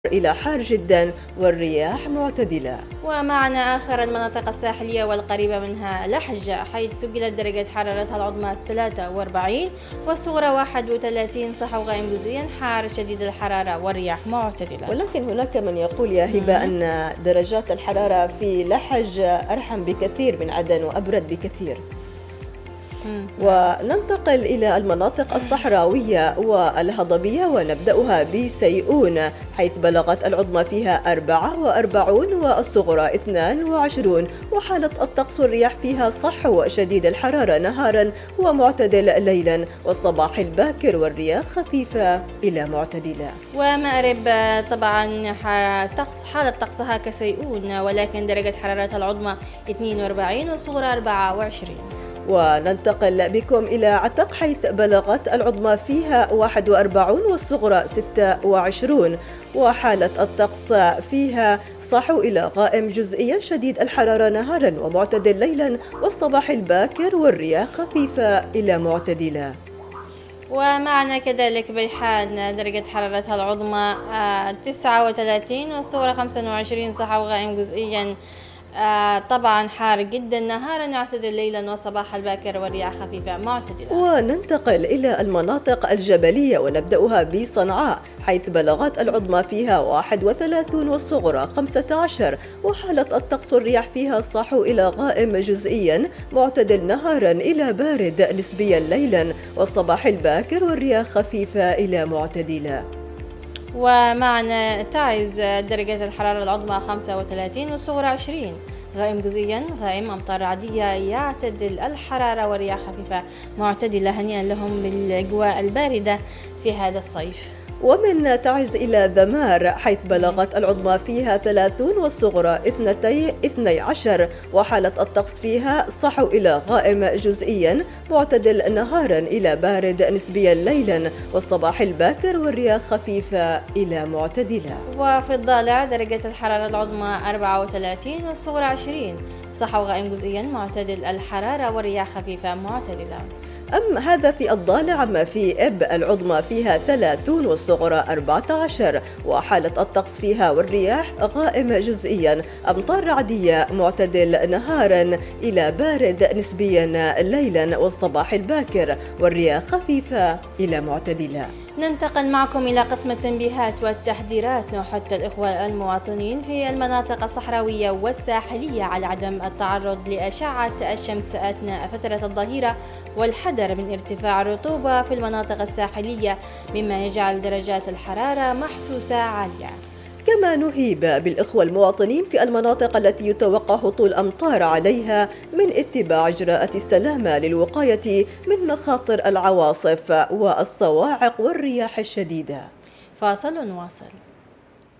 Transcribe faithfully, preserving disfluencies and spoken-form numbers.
إلى حار جدا والرياح معتدلة. ومعنا آخر المناطق الساحلية والقريبة منها لحج، حيث سجلت درجة حرارتها العظمى ثلاثة وأربعين والصغرى واحد وثلاثين، صح وغائم جزئيا، حار شديد الحرارة والرياح معتدلة. ولكن هناك من يقول يا هبة أن درجات الحرارة في لحج أرحم بكثير من عدن وأبرد بكثير. وننتقل إلى المناطق الصحراوية والهضبية، ونبدأها بسيئون، حيث بلغت العظمى فيها أربعة وأربعون والصغرى اثنان وعشرون، وحالة الطقس والرياح فيها صحو شديد الحرارة نهارا ومعتدل ليلا، والصباح الباكر والرياح خفيفة إلى معتدلة. ومأرب طبعا حالة طقسها كسيئون، ولكن درجة حرارتها العظمى اثنين وأربعين والصغرى أربعة وعشرين. وننتقل بكم إلى عتق، حيث بلغت العظمى فيها واحد وأربعون والصغرى ستة وعشرون، وحالة الطقس فيها صحو إلى غائم جزئيا شديد الحرارة نهارا ومعتدل ليلا، والصباح الباكر والرياح خفيفة إلى معتدلة. ومعنا كذلك بيحان، درجة حرارتها العظمى تسعة وثلاثين والصغرى خمسة وعشرين، صح وغائم جزئيا. آه طبعا حار جدا نهارا يعتدل ليلا، وصباح الباكر والرياح خفيفة معتدلة. وننتقل إلى المناطق الجبلية، ونبدأها بصنعاء، حيث بلغت العظمى فيها واحد وثلاثون والصغرى خمسة عشر، وحالة الطقس والرياح فيها صحو إلى غائم جزئيا معتدل نهارا إلى بارد نسبيا ليلا، والصباح الباكر والرياح خفيفة إلى معتدلة. ومعنا تعز، درجة الحرارة العظمى خمسة وثلاثين والصغرى عشرين، غائم جزئيا، غائم أمطار عادية، يعتدل الحرارة والرياح خفيفة معتدلة. هنيئا لهم بالأجواء الباردة في هذا الصيف. ومن تعز إلى ذمار، حيث بلغت العظمى فيها ثلاثون والصغرى اثني عشر، وحالة الطقس فيها صحو إلى غائم جزئيا معتدل نهارا إلى بارد نسبيا ليلا، والصباح الباكر والرياح خفيفة إلى معتدلة. وفي الضالع درجة الحرارة العظمى أربعة وثلاثين والصغرى عشرين، صحو غائم جزئيا، معتدل الحرارة والرياح خفيفة معتدلة. أم هذا في الضالع. أما في إب العظمى فيها ثلاثون والصغرى أربعة عشر، وحالة الطقس فيها والرياح غائم جزئيا، أمطار رعدية، معتدل نهارا إلى بارد نسبيا ليلا، والصباح الباكر والرياح خفيفة إلى معتدلة. ننتقل معكم إلى قسم التنبيهات والتحذيرات، نحث الإخوة المواطنين في المناطق الصحراوية والساحلية على عدم التعرض لأشعة الشمس أثناء فترة الظهيرة، والحذر من ارتفاع الرطوبة في المناطق الساحلية، مما يجعل درجات الحرارة محسوسة عالية. كما نهيب بالإخوة المواطنين في المناطق التي يتوقع هطول أمطار عليها من اتباع إجراءات السلامة للوقاية من مخاطر العواصف والصواعق والرياح الشديدة. فاصل واصل.